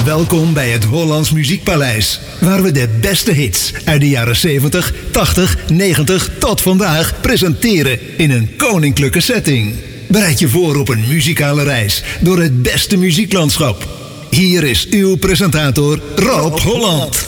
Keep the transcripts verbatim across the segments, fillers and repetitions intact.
Welkom bij het Hollands Muziekpaleis, waar we de beste hits uit de jaren zeventig, tachtig, negentig tot vandaag presenteren in een koninklijke setting. Bereid je voor op een muzikale reis door het beste muzieklandschap. Hier is uw presentator Rob Holland.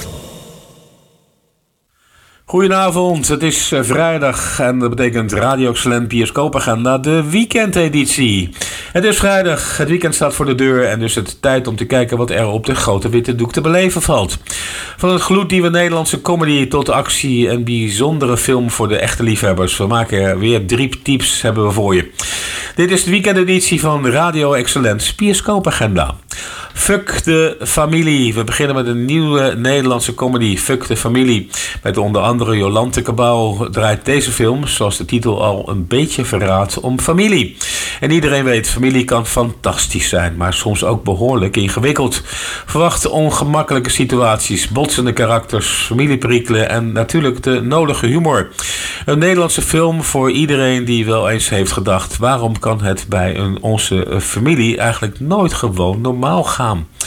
Goedenavond, het is vrijdag en dat betekent Radio Excellent Bioscoopagenda, de weekendeditie. Het is vrijdag, het weekend staat voor de deur en dus het tijd om te kijken wat er op de grote witte doek te beleven valt. Van het gloednieuwe Nederlandse comedy tot actie en bijzondere film voor de echte liefhebbers. We maken er weer drie tips hebben we voor je. Dit is de weekendeditie van Radio Excellent Bioscoopagenda. Fuck de familie. We beginnen met een nieuwe Nederlandse comedy, Fuck de familie. Met onder andere Jolante Cabau draait deze film, zoals de titel al een beetje verraadt, om familie. En iedereen weet, familie kan fantastisch zijn, maar soms ook behoorlijk ingewikkeld. Verwacht ongemakkelijke situaties, botsende karakters, familieperikelen en natuurlijk de nodige humor. Een Nederlandse film voor iedereen die wel eens heeft gedacht, waarom kan het bij een, onze familie eigenlijk nooit gewoon normaal gaan?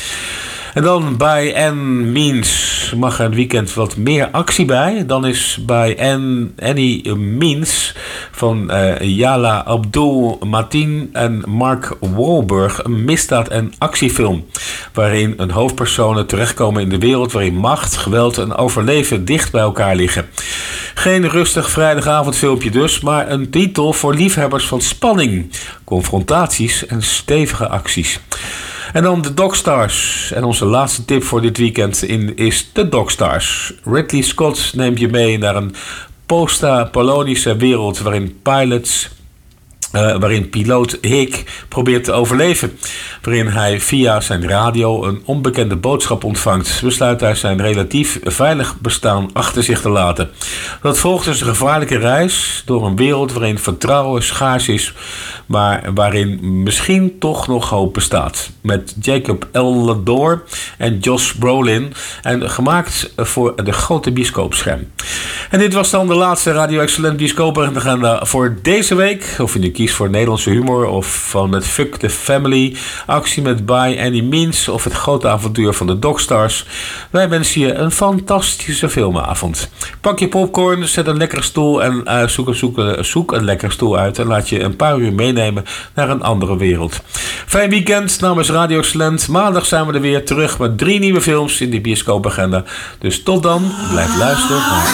En dan bij Anne Means mag er een weekend wat meer actie bij. Dan is bij Anne, Annie Means van uh, Yala Abdul Mateen en Mark Wahlberg een misdaad- en actiefilm. Waarin een hoofdpersonen terechtkomen in de wereld waarin macht, geweld en overleven dicht bij elkaar liggen. Geen rustig vrijdagavondfilmpje dus, maar een titel voor liefhebbers van spanning, confrontaties en stevige acties. En dan de Dogstars. En onze laatste tip voor dit weekend in is de Dogstars. Ridley Scott neemt je mee naar een post-apollonische wereld waarin pilots... Uh, waarin piloot Hick probeert te overleven. Waarin hij via zijn radio een onbekende boodschap ontvangt. Besluit hij zijn relatief veilig bestaan achter zich te laten. Dat volgt dus een gevaarlijke reis door een wereld waarin vertrouwen schaars is, maar waarin misschien toch nog hoop bestaat. Met Jacob Elordi en Josh Brolin en gemaakt voor de grote bioscoopscherm. En dit was dan de laatste Radio Excellent Bioscoopagenda voor deze week. Of je nu kiest voor Nederlandse humor of van het Fuck the Family, actie met By Any Means of het grote avontuur van de Dogstars. Wij wensen je een fantastische filmavond. Pak je popcorn, zet een lekkere stoel en uh, zoek, zoek, zoek een lekkere stoel uit en laat je een paar uur meenemen naar een andere wereld. Fijn weekend namens Radio Excellent. Maandag zijn we er weer terug met drie nieuwe films in de bioscoopagenda. Dus tot dan, blijf luisteren naar